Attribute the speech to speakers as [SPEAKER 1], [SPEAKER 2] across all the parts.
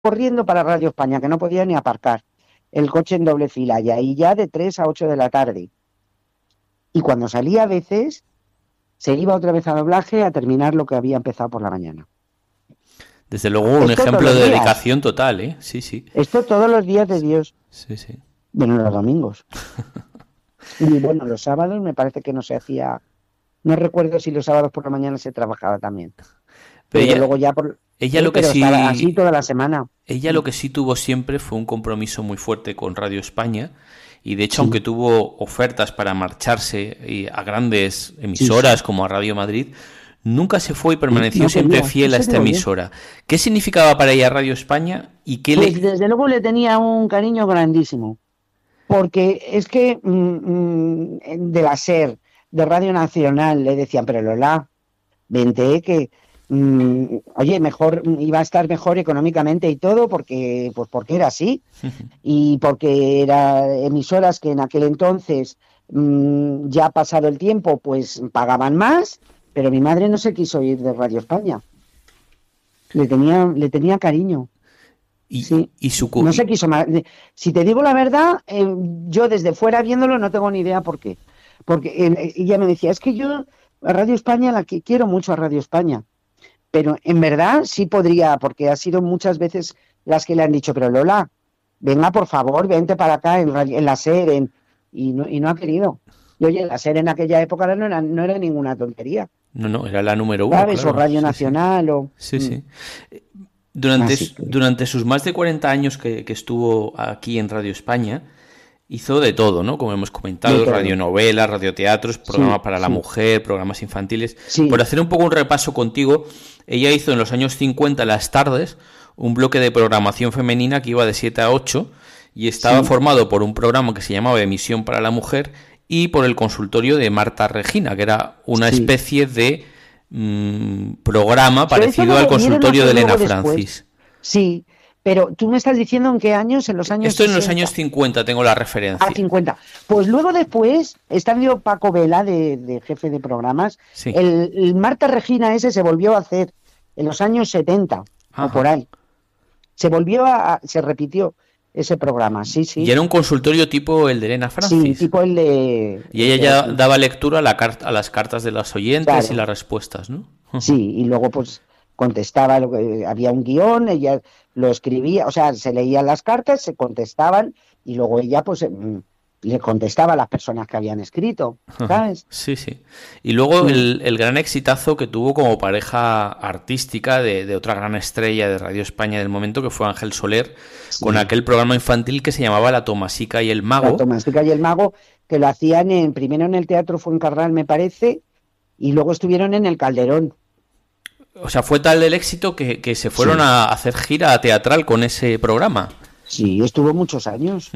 [SPEAKER 1] corriendo para Radio España, que no podía ni aparcar el coche en doble fila, y ahí ya de 3 a 8 de la tarde. Y cuando salía a veces, se iba otra vez a doblaje a terminar lo que había empezado por la mañana.
[SPEAKER 2] Desde luego un
[SPEAKER 1] Esto todos
[SPEAKER 2] ejemplo
[SPEAKER 1] los
[SPEAKER 2] de
[SPEAKER 1] días.
[SPEAKER 2] dedicación total, ¿eh? Sí, sí.
[SPEAKER 1] Esto todos los días de Dios.
[SPEAKER 2] Sí, sí.
[SPEAKER 1] Bueno, los domingos. Y bueno, los sábados me parece que no se hacía. No recuerdo si los sábados por la mañana se trabajaba también. Pero luego ya por.
[SPEAKER 2] Ella lo que
[SPEAKER 1] Pero estaba así
[SPEAKER 2] sí,
[SPEAKER 1] toda la semana.
[SPEAKER 2] ella lo que sí tuvo siempre fue un compromiso muy fuerte con Radio España. Y de hecho,
[SPEAKER 1] Sí.
[SPEAKER 2] aunque tuvo ofertas para marcharse a grandes
[SPEAKER 1] Sí,
[SPEAKER 2] emisoras
[SPEAKER 1] sí.
[SPEAKER 2] como a Radio Madrid, nunca se fue y permaneció
[SPEAKER 1] No
[SPEAKER 2] siempre
[SPEAKER 1] quería.
[SPEAKER 2] fiel a
[SPEAKER 1] Eso
[SPEAKER 2] esta
[SPEAKER 1] digo yo.
[SPEAKER 2] emisora. ¿Qué significaba para ella Radio España y qué
[SPEAKER 1] Pues
[SPEAKER 2] le...
[SPEAKER 1] desde luego le tenía un cariño grandísimo. Porque es que de la SER, de Radio Nacional, le decían, pero Lola, vente que, oye, mejor, iba a estar mejor económicamente y todo, porque era así, y porque eran emisoras que en aquel entonces, ya pasado el tiempo, pues pagaban más, pero mi madre no se quiso ir de Radio España. Le tenía cariño. Sí,
[SPEAKER 2] y su...
[SPEAKER 1] no se quiso más. Si te digo la verdad, yo desde fuera viéndolo no tengo ni idea por qué. Porque ella me decía, es que yo a Radio España la que quiero mucho a Radio España, pero en verdad sí podría, porque ha sido muchas veces las que le han dicho, pero Lola, venga por favor, vente para acá en la SER, y no ha querido. Y oye, la SER en aquella época no era ninguna tontería,
[SPEAKER 2] No, no, era la número uno,
[SPEAKER 1] ¿sabes? O
[SPEAKER 2] claro.
[SPEAKER 1] Radio
[SPEAKER 2] Sí, sí.
[SPEAKER 1] Nacional,
[SPEAKER 2] Sí, sí. Durante,
[SPEAKER 1] así que
[SPEAKER 2] durante sus más de 40 años que estuvo aquí en Radio España, hizo de todo, ¿no? Como hemos
[SPEAKER 1] de
[SPEAKER 2] comentado,
[SPEAKER 1] todo.
[SPEAKER 2] radionovelas, radioteatros, programas
[SPEAKER 1] Sí,
[SPEAKER 2] para la
[SPEAKER 1] sí,
[SPEAKER 2] mujer, programas infantiles. Por
[SPEAKER 1] sí,
[SPEAKER 2] hacer un poco un repaso contigo, ella hizo en los años 50 las tardes un bloque de programación femenina que iba de 7 a 8 y estaba
[SPEAKER 1] sí.
[SPEAKER 2] formado por un programa que se llamaba Emisión para la Mujer y por el consultorio de Marta Regina, que era una
[SPEAKER 1] Sí.
[SPEAKER 2] especie de programa
[SPEAKER 1] Pero eso
[SPEAKER 2] parecido
[SPEAKER 1] lo
[SPEAKER 2] al
[SPEAKER 1] volvieron a
[SPEAKER 2] consultorio de
[SPEAKER 1] hacer
[SPEAKER 2] Elena
[SPEAKER 1] luego después.
[SPEAKER 2] Francis.
[SPEAKER 1] Sí, pero tú me estás diciendo en qué años, en los años
[SPEAKER 2] Esto en los
[SPEAKER 1] 60,
[SPEAKER 2] años 50 tengo la
[SPEAKER 1] a
[SPEAKER 2] referencia.
[SPEAKER 1] 50. Pues luego después, estando Paco Vela de jefe de programas,
[SPEAKER 2] Sí.
[SPEAKER 1] el Marta Regina ese se volvió a hacer en los años 70 o por
[SPEAKER 2] Ajá.
[SPEAKER 1] ahí. Se repitió ese programa, sí,
[SPEAKER 2] Y
[SPEAKER 1] sí.
[SPEAKER 2] era un consultorio tipo el de Elena
[SPEAKER 1] Sí,
[SPEAKER 2] Francis.
[SPEAKER 1] tipo el de,
[SPEAKER 2] Y
[SPEAKER 1] el
[SPEAKER 2] ella
[SPEAKER 1] de
[SPEAKER 2] ya daba lectura a, a las cartas de los oyentes y
[SPEAKER 1] claro,
[SPEAKER 2] las respuestas, ¿no?
[SPEAKER 1] sí, y luego pues contestaba, había un guión, ella lo escribía, o sea, se leían las cartas, se contestaban y luego ella pues le contestaba a las personas que habían escrito, ¿sabes?
[SPEAKER 2] Sí, sí. Y luego
[SPEAKER 1] Mm,
[SPEAKER 2] el gran exitazo que tuvo como pareja artística de otra gran estrella de Radio España del momento, que fue Ángel Soler, con
[SPEAKER 1] sí,
[SPEAKER 2] aquel programa infantil que se llamaba La Tomasica y el
[SPEAKER 1] la
[SPEAKER 2] Mago.
[SPEAKER 1] Tomástica y el Mago, que lo hacían primero en el Teatro Fuencarral, me parece, y luego estuvieron en el Calderón.
[SPEAKER 2] O sea, fue tal el éxito que se fueron
[SPEAKER 1] Sí,
[SPEAKER 2] a hacer gira teatral con ese programa.
[SPEAKER 1] sí, estuvo muchos años.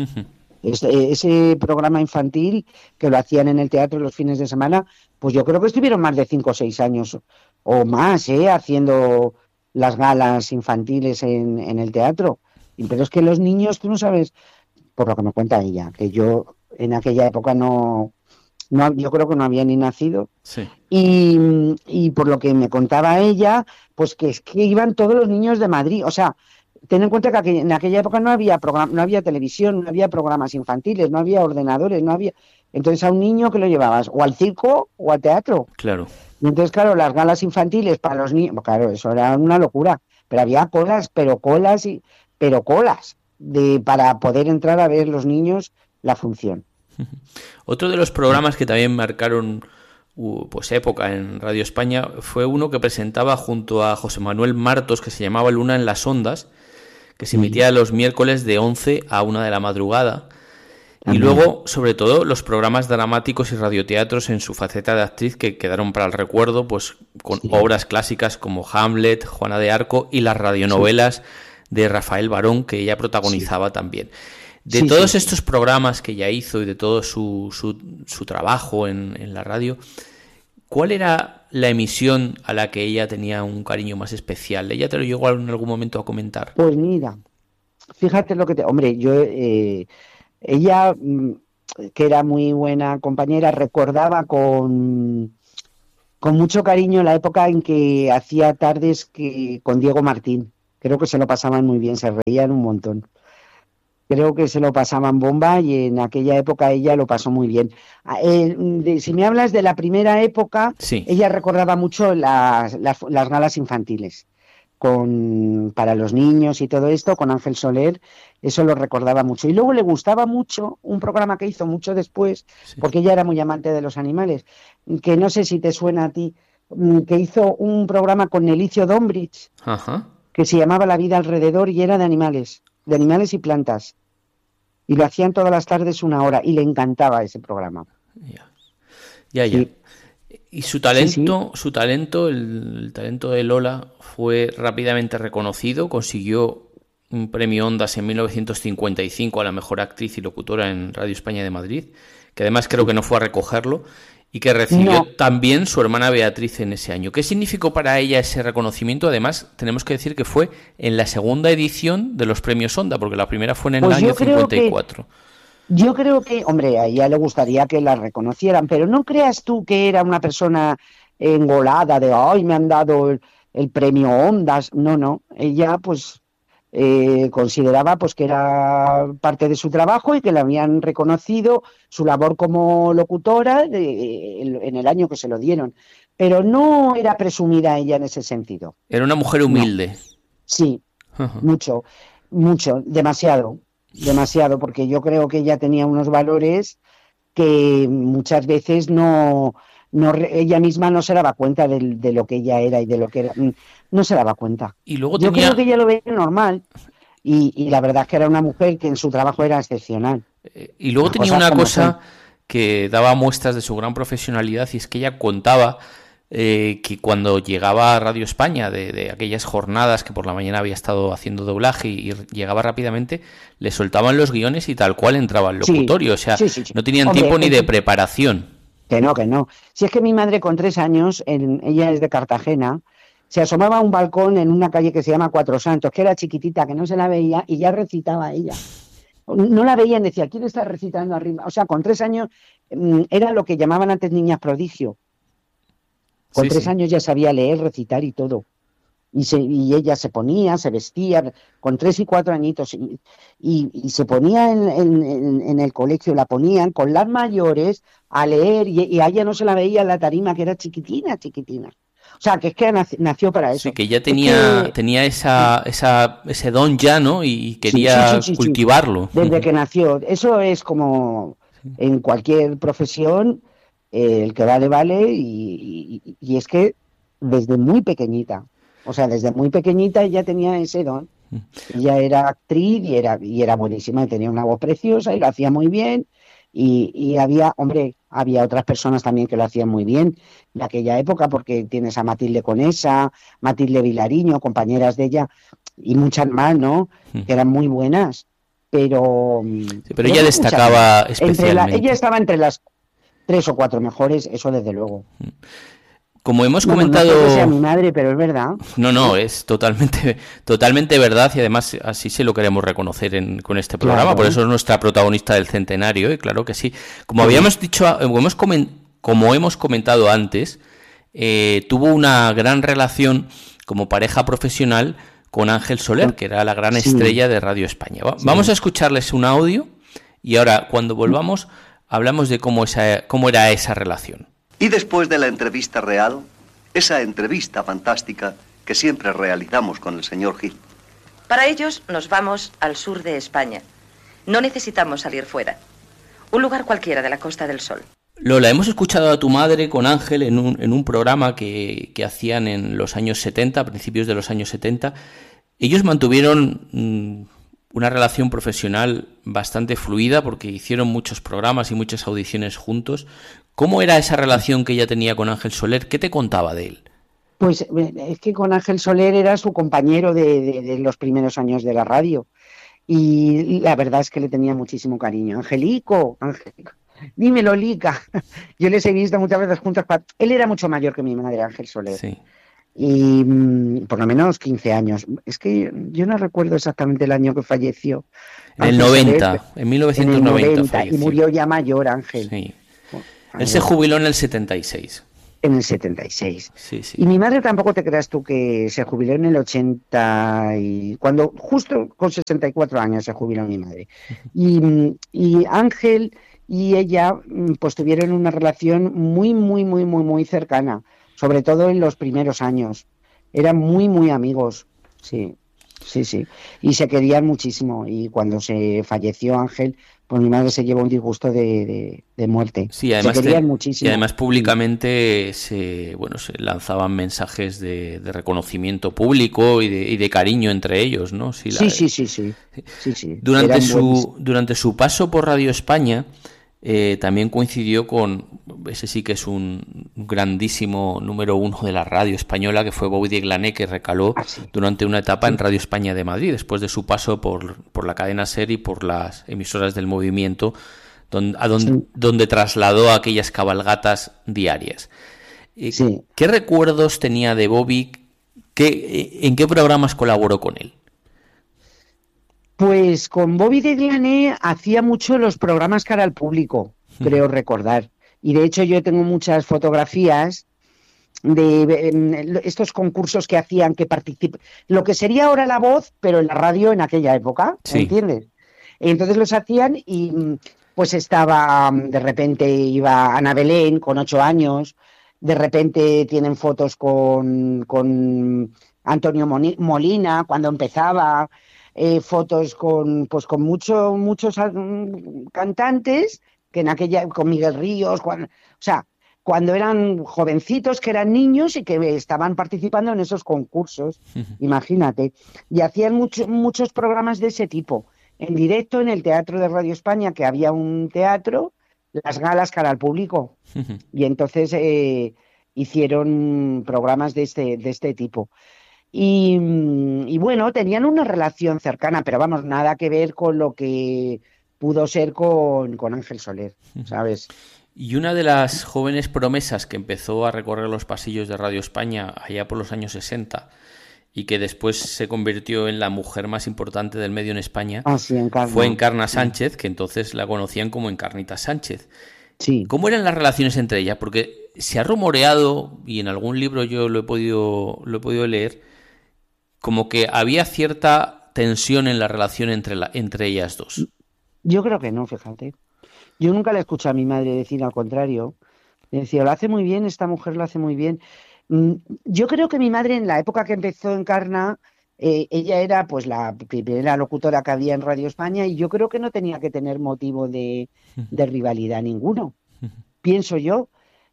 [SPEAKER 1] Ese programa infantil que lo hacían en el teatro los fines de semana, pues yo creo que estuvieron más de 5 o 6 años o más, haciendo las galas infantiles en el teatro. Pero es que los niños, tú no sabes, por lo que me cuenta ella, que yo en aquella época no, yo creo que no había ni nacido,
[SPEAKER 2] Sí.
[SPEAKER 1] y por lo que me contaba ella, pues que es que iban todos los niños de Madrid, o sea, ten en cuenta que en aquella época no había televisión, no había programas infantiles, no había ordenadores, no había. Entonces a un niño que lo llevabas o al circo o al teatro.
[SPEAKER 2] Claro.
[SPEAKER 1] Y entonces, claro, las galas infantiles para los niños, claro, eso era una locura. Pero había colas, pero colas para poder entrar a ver los niños la función.
[SPEAKER 2] Otro de los programas que también marcaron pues época en Radio España fue uno que presentaba junto a José Manuel Martos, que se llamaba Luna en las Ondas, que se emitía los miércoles de 11 a 1 de la madrugada. Y
[SPEAKER 1] También.
[SPEAKER 2] luego, sobre todo, los programas dramáticos y radioteatros en su faceta de actriz que quedaron para el recuerdo, pues con
[SPEAKER 1] Sí,
[SPEAKER 2] obras clásicas como Hamlet, Juana de Arco y las
[SPEAKER 1] sí,
[SPEAKER 2] radionovelas de Rafael Barón, que ella
[SPEAKER 1] sí,
[SPEAKER 2] protagonizaba también. De
[SPEAKER 1] sí, sí,
[SPEAKER 2] todos
[SPEAKER 1] sí.
[SPEAKER 2] estos programas que ella hizo y de todo su trabajo en la radio, ¿cuál era la emisión a la que ella tenía un cariño más especial? ¿Ella te lo llegó en algún momento a comentar?
[SPEAKER 1] Pues mira, fíjate lo que hombre, ella, que era muy buena compañera, recordaba con mucho cariño la época en que hacía tardes con Diego Martín, creo que se lo pasaban muy bien, se reían un montón. Creo que se lo pasaban bomba y en aquella época ella lo pasó muy bien. Si me hablas de la primera época,
[SPEAKER 2] Sí.
[SPEAKER 1] ella recordaba mucho las galas infantiles para los niños y todo esto, con Ángel Soler, eso lo recordaba mucho. Y luego le gustaba mucho un programa que hizo mucho después,
[SPEAKER 2] Sí.
[SPEAKER 1] porque ella era muy amante de los animales, que no sé si te suena a ti, que hizo un programa con Elicio Dombrich,
[SPEAKER 2] Ajá.
[SPEAKER 1] que se llamaba La vida alrededor y era de animales y plantas. Y lo hacían todas las tardes 1 hora y le encantaba ese programa.
[SPEAKER 2] Ya. Ya.
[SPEAKER 1] Sí,
[SPEAKER 2] Y su
[SPEAKER 1] sí.
[SPEAKER 2] talento, el talento de Lola fue rápidamente reconocido, consiguió un premio Ondas en 1955 a la mejor actriz y locutora en Radio España de Madrid, que además creo que no fue a recogerlo, y que recibió
[SPEAKER 1] No,
[SPEAKER 2] también su hermana Beatriz en ese año. ¿Qué significó para ella ese reconocimiento? Además, tenemos que decir que fue en la segunda edición de los premios Onda, porque la primera fue en el
[SPEAKER 1] pues
[SPEAKER 2] año 54.
[SPEAKER 1] yo creo que, hombre, a ella le gustaría que la reconocieran, pero no creas tú que era una persona engolada de, ay, me han dado el premio Ondas. No, no. Ella, pues, consideraba pues que era parte de su trabajo y que le habían reconocido su labor como locutora en el año que se lo dieron. Pero no era presumida ella en ese sentido.
[SPEAKER 2] Era una mujer
[SPEAKER 1] No.
[SPEAKER 2] humilde.
[SPEAKER 1] Sí,
[SPEAKER 2] Ajá.
[SPEAKER 1] mucho, mucho, demasiado, porque yo creo que ella tenía unos valores que muchas veces ella misma no se daba cuenta de lo que ella era y de lo que era, no se daba cuenta.
[SPEAKER 2] Y luego
[SPEAKER 1] Yo creo
[SPEAKER 2] tenía
[SPEAKER 1] que ella lo veía normal y la verdad es que era una mujer que en su trabajo era excepcional,
[SPEAKER 2] Y luego
[SPEAKER 1] las
[SPEAKER 2] tenía
[SPEAKER 1] cosas
[SPEAKER 2] una
[SPEAKER 1] como son.
[SPEAKER 2] cosa que daba muestras de su gran profesionalidad, y es que ella contaba que cuando llegaba a Radio España, de aquellas jornadas que por la mañana había estado haciendo doblaje y llegaba rápidamente, le soltaban los guiones y tal cual entraba al
[SPEAKER 1] Sí,
[SPEAKER 2] locutorio. O sea,
[SPEAKER 1] sí.
[SPEAKER 2] no tenían
[SPEAKER 1] Hombre,
[SPEAKER 2] tiempo ni de preparación.
[SPEAKER 1] que no, que no. Si es que mi madre con 3 años, ella es de Cartagena, se asomaba a un balcón en una calle que se llama Cuatro Santos, que era chiquitita, que no se la veía, y ya recitaba ella. No la veían, decía, ¿quién está recitando arriba? O sea, con 3 años era lo que llamaban antes niñas prodigio. Con
[SPEAKER 2] Sí,
[SPEAKER 1] tres
[SPEAKER 2] sí.
[SPEAKER 1] años ya sabía leer, recitar y todo. Y ella se ponía, se vestía, con 3 y 4 añitos, y se ponía en el colegio, la ponían con las mayores a leer, y a ella no se la veía en la tarima, que era chiquitina, chiquitina. O sea, que es que nació para
[SPEAKER 2] Sí,
[SPEAKER 1] eso.
[SPEAKER 2] que ya
[SPEAKER 1] Es
[SPEAKER 2] tenía,
[SPEAKER 1] que
[SPEAKER 2] tenía
[SPEAKER 1] sí,
[SPEAKER 2] ese don ya, ¿no? Y
[SPEAKER 1] sí,
[SPEAKER 2] quería
[SPEAKER 1] sí, sí.
[SPEAKER 2] cultivarlo.
[SPEAKER 1] Desde que nació. Eso es como en cualquier profesión, el que vale, vale, y es que desde muy pequeñita, o sea, desde muy pequeñita ella tenía ese don. Ella era actriz y era buenísima, y tenía una voz preciosa y lo hacía muy bien. Y había otras personas también que lo hacían muy bien de aquella época, porque tienes a Matilde Conesa, Matilde Vilariño, compañeras de ella, y muchas más, ¿no? Que eran muy buenas, pero,
[SPEAKER 2] Sí, pero
[SPEAKER 1] pero
[SPEAKER 2] ella
[SPEAKER 1] no muchas más.
[SPEAKER 2] destacaba
[SPEAKER 1] Ella
[SPEAKER 2] especialmente.
[SPEAKER 1] estaba entre las 3 o 4 mejores, eso desde luego.
[SPEAKER 2] Como hemos
[SPEAKER 1] Vamos, no porque sea
[SPEAKER 2] comentado,
[SPEAKER 1] mi madre, pero es verdad.
[SPEAKER 2] no, no,
[SPEAKER 1] ¿Eh?
[SPEAKER 2] es totalmente, totalmente verdad, y además así se lo queremos reconocer con este programa. Por
[SPEAKER 1] Claro,
[SPEAKER 2] eso es nuestra protagonista del centenario, y claro que sí. Como
[SPEAKER 1] sí,
[SPEAKER 2] habíamos dicho, como hemos comentado antes, tuvo una gran relación como pareja profesional con Ángel Soler, que era la gran
[SPEAKER 1] sí,
[SPEAKER 2] estrella de Radio España. Vamos a
[SPEAKER 1] sí.
[SPEAKER 2] escucharles un audio, y ahora cuando volvamos hablamos de cómo era esa relación.
[SPEAKER 3] Y después de la entrevista real, esa entrevista fantástica que siempre realizamos con el señor Gil.
[SPEAKER 4] Para ellos nos vamos al sur de España. No necesitamos salir fuera. Un lugar cualquiera de la Costa del Sol.
[SPEAKER 2] Lola, hemos escuchado a tu madre con Ángel en un programa que hacían en los años 70, a principios de los años 70. Ellos mantuvieron una relación profesional bastante fluida porque hicieron muchos programas y muchas audiciones juntos. ¿Cómo era esa relación que ella tenía con Ángel Soler? ¿Qué te contaba de él?
[SPEAKER 1] Pues es que con Ángel Soler era su compañero de los primeros años de la radio. Y la verdad es que le tenía muchísimo cariño. Angelico, dímelo, Lica. Yo les he visto muchas veces juntos. Él era mucho mayor que mi madre, Ángel Soler.
[SPEAKER 2] Sí.
[SPEAKER 1] Y por lo menos 15 años. Es que yo no recuerdo exactamente el año que falleció.
[SPEAKER 2] En el
[SPEAKER 1] Ángel Soler,
[SPEAKER 2] 90, en
[SPEAKER 1] en el
[SPEAKER 2] 1990
[SPEAKER 1] 90, y
[SPEAKER 2] falleció.
[SPEAKER 1] murió ya mayor, Ángel.
[SPEAKER 2] Sí. Él se
[SPEAKER 1] Mayor.
[SPEAKER 2] jubiló en el 76.
[SPEAKER 1] En el 76.
[SPEAKER 2] Sí, sí.
[SPEAKER 1] Y mi madre tampoco te creas tú que se jubiló en el 80 y cuando justo con 64 años se jubiló mi madre. Y Ángel y ella pues tuvieron una relación muy cercana, sobre todo en los primeros años. Eran muy amigos, sí. Sí. Y se querían muchísimo. Y cuando se falleció Ángel, pues mi madre se llevó un disgusto de muerte.
[SPEAKER 2] Sí, además
[SPEAKER 1] se querían muchísimo.
[SPEAKER 2] Y además públicamente se lanzaban mensajes de reconocimiento público y de cariño entre ellos, ¿no? Sí. Durante su paso por Radio España, también coincidió con, ese sí que es un grandísimo número 1 de la radio española, que fue Bobby de Glané, que recaló durante una etapa en Radio España de Madrid, después de su paso por la cadena SER y por las emisoras del movimiento, donde trasladó aquellas cabalgatas diarias. ¿Qué recuerdos tenía de Bobby? ¿En qué programas colaboró con él?
[SPEAKER 1] Pues con Bobby de Glané hacía mucho los programas cara al público, creo recordar. Y de hecho yo tengo muchas fotografías de estos concursos que hacían, que participan, lo que sería ahora La Voz, pero en la radio en aquella época, ¿entiendes? Entonces los hacían y pues estaba, de repente iba Ana Belén con 8 años, de repente tienen fotos con Antonio Molina cuando empezaba, fotos con muchos cantantes que en aquella, con Miguel Ríos, cuando eran jovencitos, que eran niños y que estaban participando en esos concursos, imagínate. Y hacían muchos programas de ese tipo, en directo en el Teatro de Radio España, que había un teatro, las galas cara al público. Y entonces hicieron programas de este tipo. Y bueno, tenían una relación cercana, pero vamos, nada que ver con lo que pudo ser con Ángel Soler, ¿sabes?
[SPEAKER 2] Y una de las jóvenes promesas que empezó a recorrer los pasillos de Radio España allá por los años 60 y que después se convirtió en la mujer más importante del medio en España, fue Encarna Sánchez, que entonces la conocían como Encarnita Sánchez.
[SPEAKER 1] Sí.
[SPEAKER 2] ¿Cómo eran las relaciones entre ellas? Porque se ha rumoreado, y en algún libro yo lo he podido leer, como que había cierta tensión en la relación entre ellas dos.
[SPEAKER 1] Yo creo que no, fíjate. Yo nunca le escuché a mi madre decir al contrario. Le decía, lo hace muy bien, esta mujer lo hace muy bien. Yo creo que mi madre, en la época que empezó Encarna, ella era pues la primera locutora que había en Radio España, y yo creo que no tenía que tener motivo de rivalidad ninguno, pienso yo.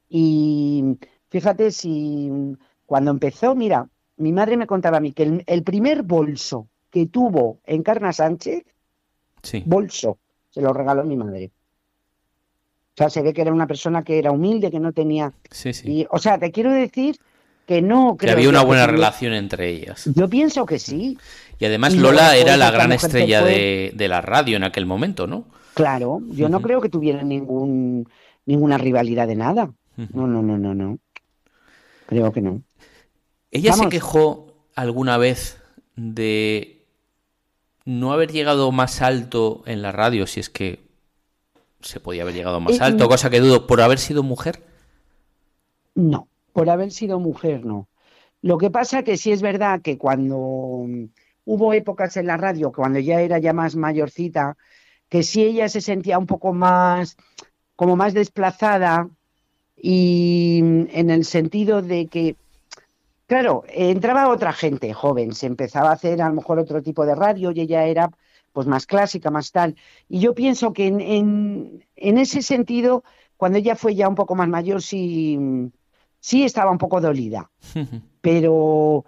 [SPEAKER 1] Y fíjate, si cuando empezó, mira, mi madre me contaba a mí que el primer bolso que tuvo Encarna Sánchez, bolso, se lo regaló mi madre. O sea, se ve que era una persona que era humilde, que no tenía... Y, o sea, te quiero decir que no creo...
[SPEAKER 2] Que había una buena relación entre ellas.
[SPEAKER 1] Yo pienso que sí.
[SPEAKER 2] Y además Lola era la gran estrella de la radio en aquel momento, ¿no?
[SPEAKER 1] Claro, yo no creo que tuvieran ninguna rivalidad de nada. No. Creo que no.
[SPEAKER 2] ¿Ella se quejó alguna vez de no haber llegado más alto en la radio, si es que se podía haber llegado más alto, cosa que dudo, por haber sido mujer?
[SPEAKER 1] No, por haber sido mujer no. Lo que pasa que sí es verdad que cuando hubo épocas en la radio, cuando ya era ya más mayorcita, que sí ella se sentía un poco más, como más desplazada, y en el sentido de que, claro, entraba otra gente joven, se empezaba a hacer a lo mejor otro tipo de radio y ella era pues más clásica, más tal. Y yo pienso que en ese sentido, cuando ella fue ya un poco más mayor, sí estaba un poco dolida. Pero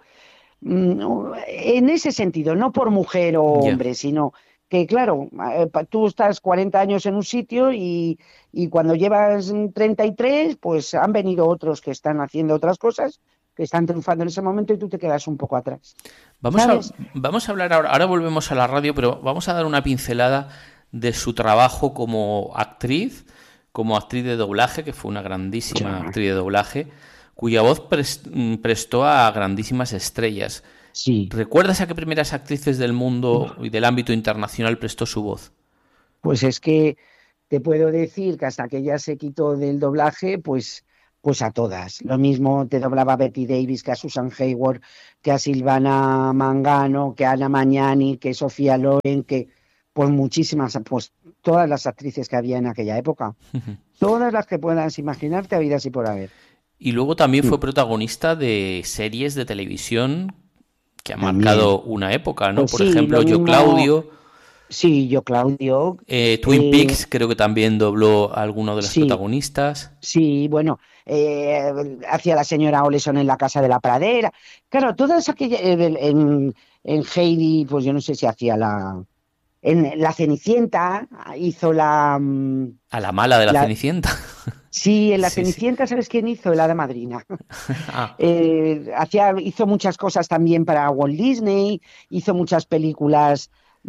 [SPEAKER 1] en ese sentido, no por mujer o hombre, sino que, claro, tú estás 40 años en un sitio y cuando llevas 33, pues han venido otros que están haciendo otras cosas, que están triunfando en ese momento, y tú te quedas un poco atrás.
[SPEAKER 2] Vamos a hablar ahora volvemos a la radio, pero vamos a dar una pincelada de su trabajo como actriz de doblaje, que fue una grandísima actriz de doblaje, cuya voz prestó a grandísimas estrellas.
[SPEAKER 1] Sí.
[SPEAKER 2] ¿Recuerdas a qué primeras actrices del mundo y del ámbito internacional prestó su voz?
[SPEAKER 1] Pues es que te puedo decir que hasta que ella se quitó del doblaje, pues Pues a todas. Lo mismo te doblaba a Betty Davis, que a Susan Hayward, que a Silvana Mangano, que a Ana Magnani, que Sofía Loren, que pues muchísimas, pues todas las actrices que había en aquella época. Todas las que puedas imaginarte, habidas y por haber.
[SPEAKER 2] Y luego también fue protagonista de series de televisión que han
[SPEAKER 1] También.
[SPEAKER 2] marcado una época, ¿no?
[SPEAKER 1] Pues
[SPEAKER 2] Por
[SPEAKER 1] sí,
[SPEAKER 2] ejemplo,
[SPEAKER 1] lo
[SPEAKER 2] Yo
[SPEAKER 1] mismo-
[SPEAKER 2] Claudio,
[SPEAKER 1] Sí, Yo Claudio.
[SPEAKER 2] Twin Peaks creo que también dobló a alguno de los
[SPEAKER 1] sí.
[SPEAKER 2] protagonistas.
[SPEAKER 1] Sí, bueno, hacía la señora Oleson en La Casa de la Pradera. Claro, todas aquellas. En Heidi, pues yo no sé si hacía en La Cenicienta, hizo la.
[SPEAKER 2] A la mala de la
[SPEAKER 1] la-
[SPEAKER 2] Cenicienta.
[SPEAKER 1] Sí, en La
[SPEAKER 2] Sí, sí.
[SPEAKER 1] Cenicienta, ¿sabes quién hizo? El Hada Madrina.
[SPEAKER 2] Ah,
[SPEAKER 1] Hizo muchas cosas también para Walt Disney, hizo muchas películas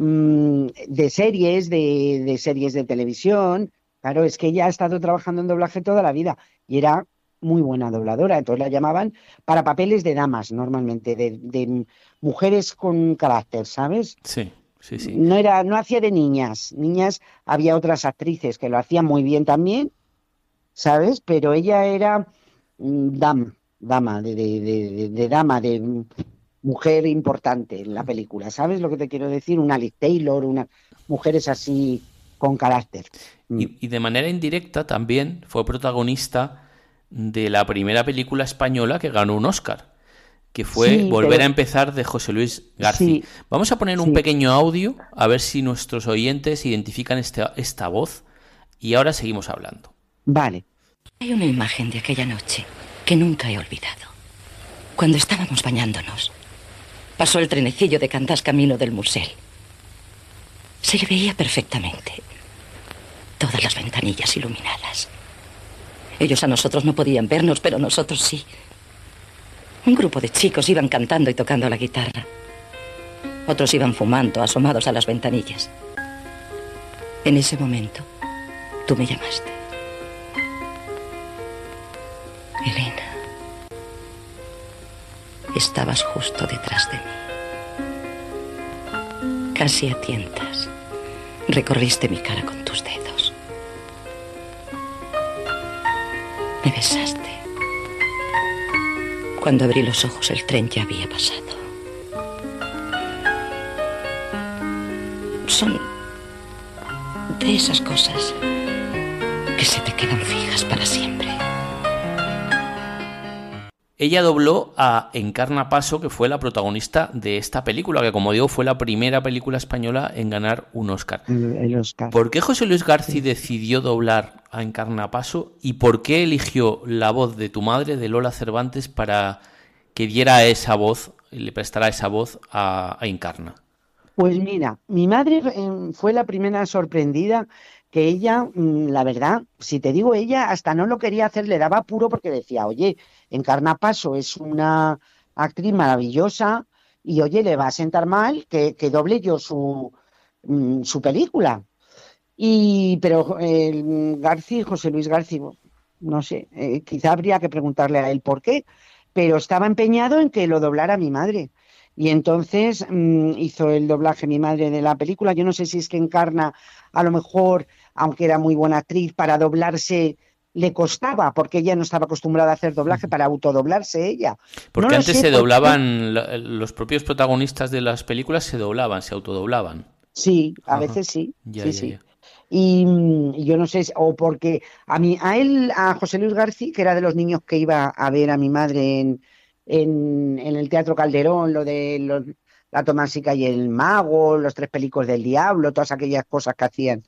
[SPEAKER 1] de series, de series de televisión. Claro, es que ella ha estado trabajando en doblaje toda la vida y era muy buena dobladora, entonces la llamaban para papeles de damas normalmente, de mujeres con carácter, ¿sabes?
[SPEAKER 2] sí, sí, sí.
[SPEAKER 1] No hacía de niñas. Niñas había otras actrices que lo hacían muy bien también, ¿sabes? Pero ella era dama, de dama, mujer importante en la película. ¿Sabes lo que te quiero decir? Una Liz Taylor, mujeres así con carácter.
[SPEAKER 2] Y de manera indirecta también fue protagonista de la primera película española que ganó un Oscar, que fue
[SPEAKER 1] Sí,
[SPEAKER 2] Volver
[SPEAKER 1] pero-
[SPEAKER 2] a empezar, de José Luis García.
[SPEAKER 1] Sí,
[SPEAKER 2] Vamos a poner un
[SPEAKER 1] sí.
[SPEAKER 2] pequeño audio a ver si nuestros oyentes identifican esta voz y ahora seguimos hablando.
[SPEAKER 1] Vale.
[SPEAKER 5] Hay una imagen de aquella noche que nunca he olvidado. Cuando estábamos bañándonos, pasó el trenecillo de Candás camino del Musel. Se le veía perfectamente. Todas las ventanillas iluminadas. Ellos a nosotros no podían vernos, pero nosotros sí. Un grupo de chicos iban cantando y tocando la guitarra. Otros iban fumando, asomados a las ventanillas. En ese momento, tú me llamaste. Elena, estabas justo detrás de mí. Casi a tientas, recorriste mi cara con tus dedos. Me besaste. Cuando abrí los ojos, el tren ya había pasado. Son de esas cosas que se te quedan fijas para siempre.
[SPEAKER 2] Ella dobló a Encarna Paso, que fue la protagonista de esta película, que como digo fue la primera película española en ganar un Oscar.
[SPEAKER 1] El Oscar.
[SPEAKER 2] ¿Por qué José Luis García decidió doblar a Encarna Paso y por qué eligió la voz de tu madre, de Lola Cervantes, para que diera esa voz, le prestara esa voz a Encarna?
[SPEAKER 1] Pues mira, mi madre fue la primera sorprendida que ella, la verdad, si te digo, ella hasta no lo quería hacer, le daba apuro porque decía, oye, Encarna Paso es una actriz maravillosa y oye, le va a sentar mal que doble yo su película. Pero José Luis García, no sé, quizá habría que preguntarle a él por qué, pero estaba empeñado en que lo doblara mi madre. Y entonces hizo el doblaje mi madre de la película. Yo no sé si es que Encarna, a lo mejor, aunque era muy buena actriz, para doblarse le costaba, porque ella no estaba acostumbrada a hacer doblaje, para autodoblarse ella.
[SPEAKER 2] Porque
[SPEAKER 1] No lo
[SPEAKER 2] antes
[SPEAKER 1] sé
[SPEAKER 2] se
[SPEAKER 1] por qué.
[SPEAKER 2] doblaban, los propios protagonistas de las películas se doblaban, se autodoblaban.
[SPEAKER 1] Sí, a
[SPEAKER 2] Ajá.
[SPEAKER 1] veces sí.
[SPEAKER 2] Ya,
[SPEAKER 1] sí,
[SPEAKER 2] ya,
[SPEAKER 1] sí.
[SPEAKER 2] ya.
[SPEAKER 1] Y yo no sé, o porque a José Luis García, que era de los niños que iba a ver a mi madre en el Teatro Calderón, la Tomásica y el Mago, los Tres Pelicos del Diablo, todas aquellas cosas que hacían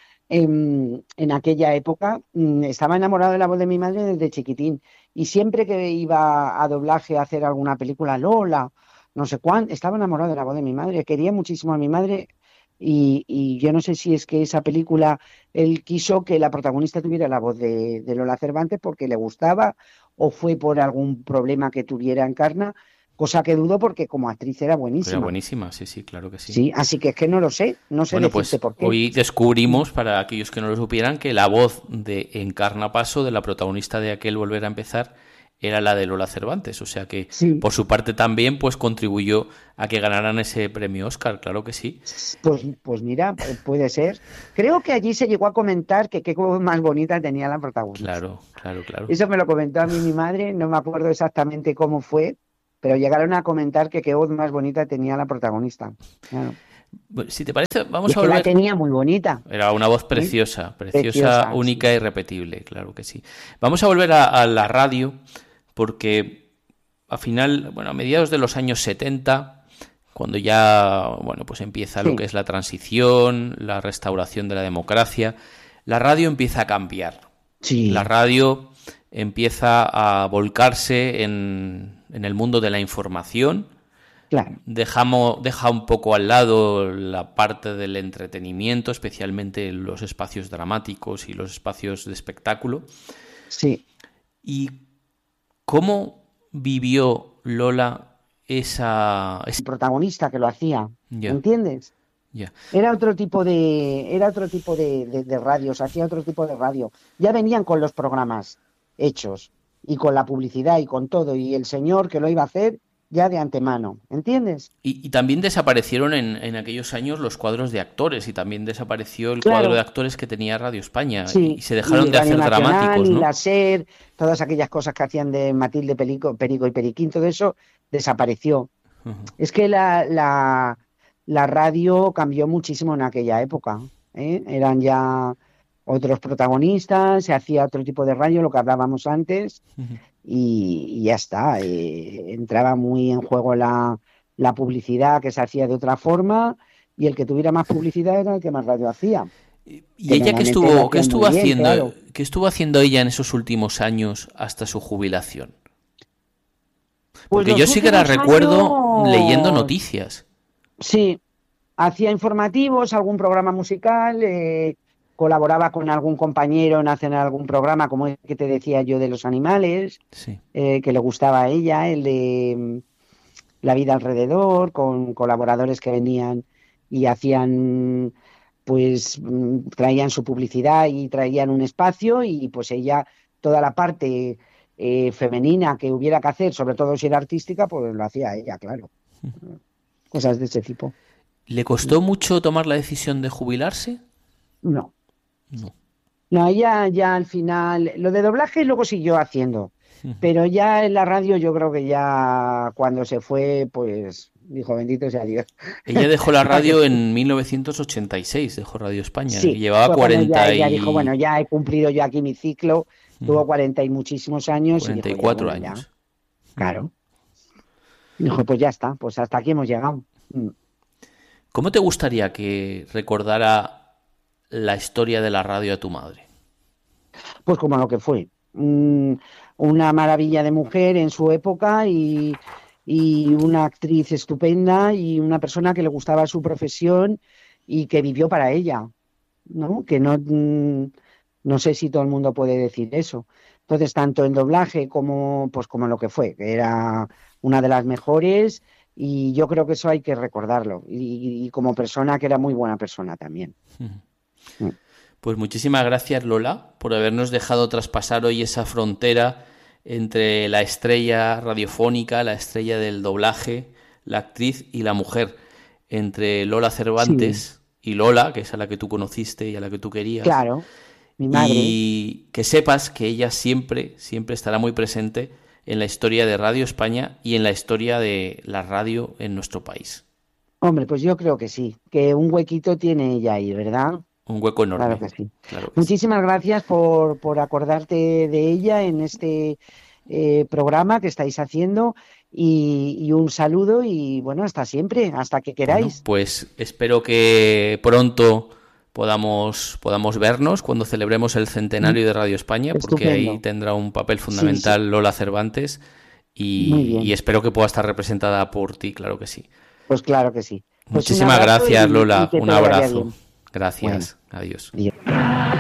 [SPEAKER 1] en aquella época, estaba enamorado de la voz de mi madre desde chiquitín. Y siempre que iba a doblaje a hacer alguna película, Lola, no sé cuánto, estaba enamorado de la voz de mi madre, quería muchísimo a mi madre. Y yo no sé si es que esa película él quiso que la protagonista tuviera la voz de Lola Cervantes porque le gustaba o fue por algún problema que tuviera Encarna, cosa que dudo porque como actriz era buenísima.
[SPEAKER 2] Era buenísima, sí, sí, claro que sí.
[SPEAKER 1] Sí, así que es que no lo sé, no sé
[SPEAKER 2] Bueno,
[SPEAKER 1] decirte
[SPEAKER 2] pues
[SPEAKER 1] por qué.
[SPEAKER 2] hoy descubrimos, para aquellos que no lo supieran, que la voz de Encarna Paso, de la protagonista de aquel Volver a empezar, era la de Lola Cervantes, o sea que
[SPEAKER 1] Sí.
[SPEAKER 2] por su parte también pues contribuyó a que ganaran ese premio Oscar, claro que sí.
[SPEAKER 1] Pues mira, puede ser. Creo que allí se llegó a comentar que qué voz más bonita tenía la protagonista.
[SPEAKER 2] Claro, claro, claro.
[SPEAKER 1] Eso me lo comentó a mí mi madre, no me acuerdo exactamente cómo fue, pero llegaron a comentar que qué voz más bonita tenía la protagonista. Claro.
[SPEAKER 2] Bueno, si te parece,
[SPEAKER 1] Y
[SPEAKER 2] vamos
[SPEAKER 1] es
[SPEAKER 2] a
[SPEAKER 1] que la
[SPEAKER 2] volver.
[SPEAKER 1] tenía muy bonita.
[SPEAKER 2] Era una voz
[SPEAKER 1] ¿Sí?
[SPEAKER 2] preciosa,
[SPEAKER 1] Preciosa,
[SPEAKER 2] única
[SPEAKER 1] sí.
[SPEAKER 2] e irrepetible, claro que sí. Vamos a volver a la radio, porque a mediados de los años 70, cuando ya, bueno, pues empieza lo
[SPEAKER 1] Sí.
[SPEAKER 2] que es la transición, la restauración de la democracia, la radio empieza a cambiar.
[SPEAKER 1] Sí.
[SPEAKER 2] La radio empieza a volcarse en el mundo de la información.
[SPEAKER 1] Claro.
[SPEAKER 2] Deja un poco al lado la parte del entretenimiento, especialmente los espacios dramáticos y los espacios de espectáculo.
[SPEAKER 1] Sí.
[SPEAKER 2] ¿Y cómo vivió Lola esa...
[SPEAKER 1] El protagonista que lo hacía,
[SPEAKER 2] Ya.
[SPEAKER 1] ¿entiendes?
[SPEAKER 2] Ya.
[SPEAKER 1] Era otro tipo de radios, hacía otro tipo de radio. Ya venían con los programas hechos y con la publicidad y con todo, y el señor que lo iba a hacer ya de antemano, ¿entiendes?
[SPEAKER 2] Y también desaparecieron en aquellos años los cuadros de actores, y también desapareció el
[SPEAKER 1] Claro.
[SPEAKER 2] cuadro de actores que tenía Radio España,
[SPEAKER 1] Sí,
[SPEAKER 2] y se dejaron
[SPEAKER 1] y
[SPEAKER 2] de hacer
[SPEAKER 1] Radio Nacional,
[SPEAKER 2] dramáticos,
[SPEAKER 1] y
[SPEAKER 2] ¿no?
[SPEAKER 1] la SER, todas aquellas cosas que hacían de Matilde Perico y Periquín, todo eso desapareció.
[SPEAKER 2] Ujú.
[SPEAKER 1] Es que la radio cambió muchísimo en aquella época, ¿eh? Eran ya otros protagonistas, se hacía otro tipo de radio, lo que hablábamos antes,
[SPEAKER 2] Ujú.
[SPEAKER 1] y ya está. Entraba muy en juego la publicidad, que se hacía de otra forma, y el que tuviera más publicidad era el que más radio hacía.
[SPEAKER 2] ¿Y
[SPEAKER 1] Que
[SPEAKER 2] ella
[SPEAKER 1] normalmente lo
[SPEAKER 2] qué
[SPEAKER 1] hacían
[SPEAKER 2] estuvo
[SPEAKER 1] muy bien,
[SPEAKER 2] haciendo?
[SPEAKER 1] claro.
[SPEAKER 2] ¿Qué estuvo haciendo ella en esos últimos años hasta su jubilación?
[SPEAKER 1] Pues
[SPEAKER 2] Porque
[SPEAKER 1] los
[SPEAKER 2] yo sí que la
[SPEAKER 1] últimos
[SPEAKER 2] recuerdo
[SPEAKER 1] años-
[SPEAKER 2] leyendo noticias.
[SPEAKER 1] Sí, hacía informativos, algún programa musical, colaboraba con algún compañero en hacer algún programa, como el que te decía yo de los animales,
[SPEAKER 2] Sí.
[SPEAKER 1] que le gustaba a ella, el de La vida alrededor, con colaboradores que venían y hacían, pues, traían su publicidad y traían un espacio, y pues ella, toda la parte femenina que hubiera que hacer, sobre todo si era artística, pues lo hacía ella, claro. Cosas de ese tipo.
[SPEAKER 2] ¿Le costó mucho tomar la decisión de jubilarse?
[SPEAKER 1] No.
[SPEAKER 2] No.
[SPEAKER 1] No, ella ya al final, lo de doblaje luego siguió haciendo, pero ya en la radio yo creo que ya cuando se fue, pues dijo bendito sea Dios.
[SPEAKER 2] Ella dejó la radio en 1986, dejó Radio España.
[SPEAKER 1] Sí,
[SPEAKER 2] Y llevaba
[SPEAKER 1] fue cuando
[SPEAKER 2] 40
[SPEAKER 1] ella dijo, bueno, ya he cumplido yo aquí mi ciclo, tuvo 40 y muchísimos años. Y dijo, ya,
[SPEAKER 2] 44
[SPEAKER 1] bueno, ya.
[SPEAKER 2] años.
[SPEAKER 1] Claro. Y dijo, pues ya está, pues hasta aquí hemos llegado.
[SPEAKER 2] ¿Cómo te gustaría que recordara la historia de la radio a tu madre?
[SPEAKER 1] Pues como lo que fue. Una maravilla de mujer en su época, y una actriz estupenda, y una persona que le gustaba su profesión y que vivió para ella, ¿no? Que no sé si todo el mundo puede decir eso. Entonces, tanto en doblaje como lo que fue, que era una de las mejores, y yo creo que eso hay que recordarlo. Y como persona, que era muy buena persona también.
[SPEAKER 2] Pues muchísimas gracias, Lola, por habernos dejado traspasar hoy esa frontera entre la estrella radiofónica, la estrella del doblaje, la actriz y la mujer, entre Lola Cervantes y Lola, que es a la que tú conociste y a la que tú querías.
[SPEAKER 1] Claro, mi madre.
[SPEAKER 2] Y que sepas que ella siempre, siempre estará muy presente en la historia de Radio España y en la historia de la radio en nuestro país.
[SPEAKER 1] Hombre, pues yo creo que sí, que un huequito tiene ella ahí, ¿verdad?
[SPEAKER 2] Un hueco enorme.
[SPEAKER 1] Claro que sí.
[SPEAKER 2] Claro que sí.
[SPEAKER 1] Muchísimas gracias por acordarte de ella en este programa que estáis haciendo, y un saludo, y bueno, hasta siempre, hasta que queráis.
[SPEAKER 2] Bueno, pues espero que pronto podamos vernos cuando celebremos el centenario de Radio España, porque
[SPEAKER 1] Estupendo.
[SPEAKER 2] ahí tendrá un papel fundamental Lola Cervantes,
[SPEAKER 1] Muy bien.
[SPEAKER 2] y espero que pueda estar representada por ti, claro que sí.
[SPEAKER 1] Pues claro que sí. Pues un
[SPEAKER 2] Muchísimas
[SPEAKER 1] abrazo
[SPEAKER 2] gracias,
[SPEAKER 1] y
[SPEAKER 2] Lola.
[SPEAKER 1] que
[SPEAKER 2] Un
[SPEAKER 1] todo vaya
[SPEAKER 2] abrazo.
[SPEAKER 1] bien.
[SPEAKER 2] Gracias. Adiós.
[SPEAKER 1] Adiós.